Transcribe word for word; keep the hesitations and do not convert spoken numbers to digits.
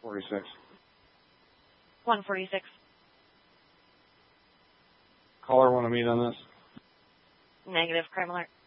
forty-six. one forty-six. Caller want to meet on this? Negative. Crime alert.